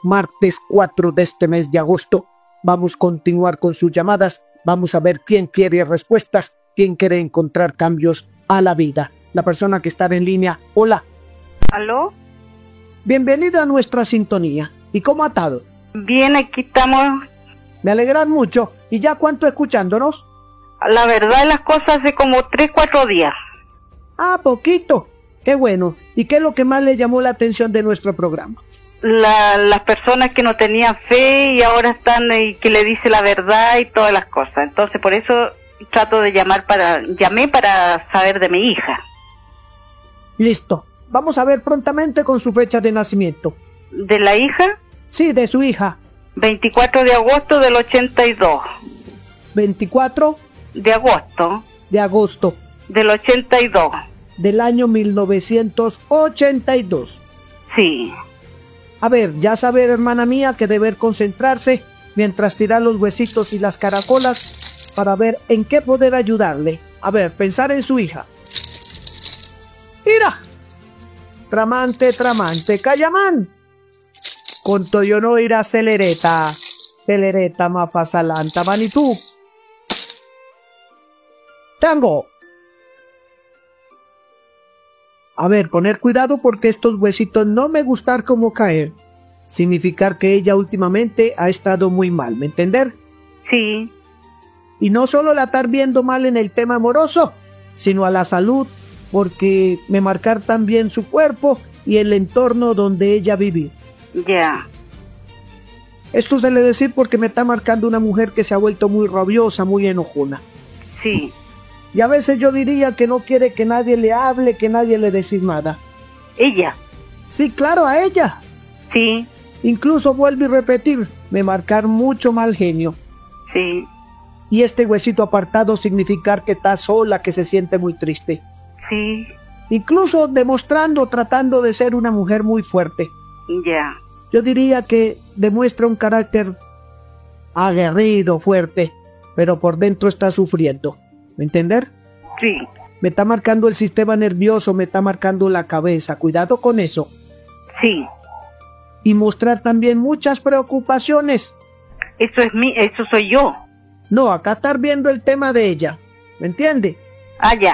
martes 4 de este mes de agosto. Vamos a continuar con sus llamadas. Vamos a ver quién quiere respuestas, quién quiere encontrar cambios a la vida. La persona que está en línea. Hola. ¿Aló? Bienvenida a nuestra sintonía. ¿Y cómo ha estado? Bien, aquí estamos. Me alegran mucho. ¿Y ya cuánto escuchándonos? La verdad de las cosas hace como 3, 4 días. Ah, poquito. Qué bueno. ¿Y qué es lo que más le llamó la atención de nuestro programa? Las personas que no tenían fe y ahora están y que le dice la verdad y todas las cosas. Entonces por eso llamé para saber de mi hija. Listo. Vamos a ver prontamente con su fecha de nacimiento. ¿De la hija? Sí, de su hija. 24 de agosto del 82. 24 de agosto de agosto del 82. Del año 1982. Sí. A ver, ya saber, hermana mía, que deber concentrarse mientras tirar los huesitos y las caracolas para ver en qué poder ayudarle. A ver, pensar en su hija. ¡Mira! Tramante, Cayamán. Conto yo no irá celereta mafasalanta, manitú. Tango. A ver, poner cuidado porque estos huesitos no me gustar como caer. Significar que ella últimamente ha estado muy mal, ¿me entender? Sí. Y no solo la estar viendo mal en el tema amoroso, sino a la salud, porque me marcar también su cuerpo y el entorno donde ella vive. Ya. Esto se le decir porque me está marcando una mujer que se ha vuelto muy rabiosa, muy enojona. Sí. Y a veces yo diría que no quiere que nadie le hable, que nadie le decir nada. ¿Ella? Sí, claro, a ella. Sí. Incluso vuelvo a repetir, me marcar mucho mal genio. Sí. Y este huesito apartado significar que está sola, que se siente muy triste. Sí. Incluso demostrando, tratando de ser una mujer muy fuerte. Ya. Yo diría que demuestra un carácter aguerrido, fuerte, pero por dentro está sufriendo. ¿Me entender? Sí. Me está marcando el sistema nervioso, me está marcando la cabeza. Cuidado con eso. Sí. Y mostrar también muchas preocupaciones. Eso soy yo. No, acá estar viendo el tema de ella. ¿Me entiende? Ah, ya.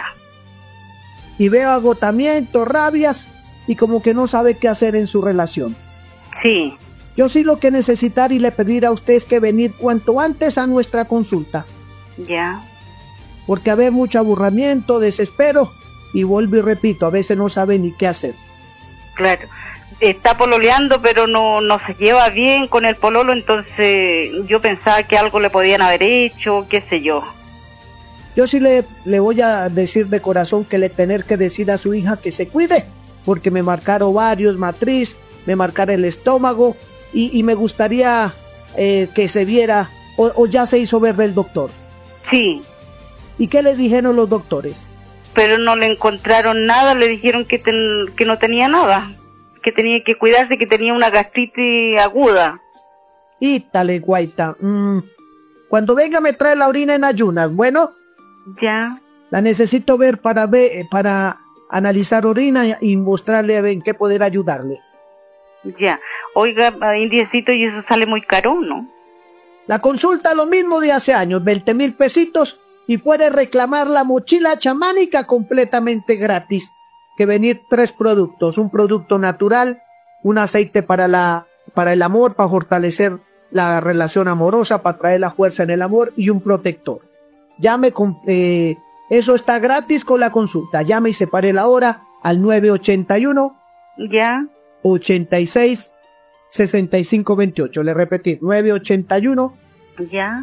Y veo agotamiento, rabias y como que no sabe qué hacer en su relación. Sí. Yo sí lo que necesitar y le pedir a usted es que venir cuanto antes a nuestra consulta. Ya. Porque haber mucho aburrimiento, desespero y vuelvo y repito, a veces no sabe ni qué hacer. Claro. Está pololeando, pero no se lleva bien con el pololo, entonces yo pensaba que algo le podían haber hecho, qué sé yo. Yo sí le voy a decir de corazón que le tener que decir a su hija que se cuide, porque me marcaron ovarios, matriz, me marcaron el estómago y me gustaría que se viera, o ya se hizo ver del doctor. Sí. ¿Y qué le dijeron los doctores? Pero no le encontraron nada, le dijeron que no tenía nada, que tenía que cuidarse, que tenía una gastritis aguda. Ítale, guaita. Cuando venga me trae la orina en ayunas, ¿bueno? Ya. La necesito ver para analizar orina y mostrarle a ver en qué poder ayudarle. Ya. Oiga, indiecito, y eso sale muy caro, ¿no? La consulta lo mismo de hace años, 20,000 pesitos y puede reclamar la mochila chamánica completamente gratis. Que venir 3 productos, un producto natural, un aceite para el amor, para fortalecer la relación amorosa, para traer la fuerza en el amor y un protector. Llame, eso está gratis con la consulta. Llame y separe la hora al 981 ya 86 65 28. Le repetir, 981 ya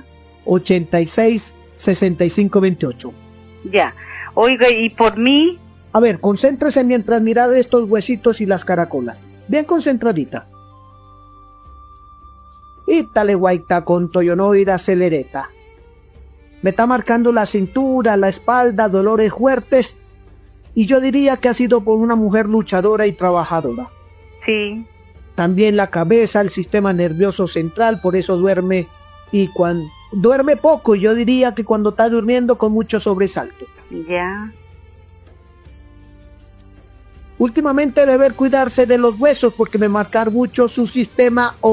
86 65 28. Ya. Oiga, ¿y por mí? A ver, concéntrese mientras mira estos huesitos y las caracolas. Bien concentradita. Ítale, guaita, con toyonoira celereta. Me está marcando la cintura, la espalda, dolores fuertes. Y yo diría que ha sido por una mujer luchadora y trabajadora. Sí. También la cabeza, el sistema nervioso central, por eso duerme. Y cuando duerme poco, yo diría que cuando está durmiendo con mucho sobresalto. Ya. Últimamente debe cuidarse de los huesos porque me marcar mucho su sistema